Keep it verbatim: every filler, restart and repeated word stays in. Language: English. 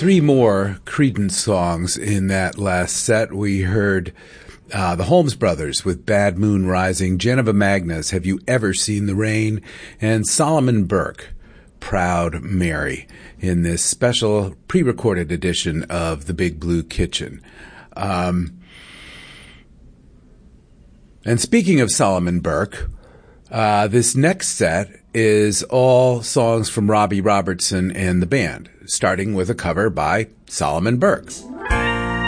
three more Creedence songs in that last set. We heard uh, the Holmes Brothers with Bad Moon Rising, Geneva Magna's Have You Ever Seen the Rain, and Solomon Burke, Proud Mary, in this special pre-recorded edition of The Big Blue Kitchen. Um, and speaking of Solomon Burke, uh, this next set is all songs from Robbie Robertson and the band, starting with a cover by Solomon Burke.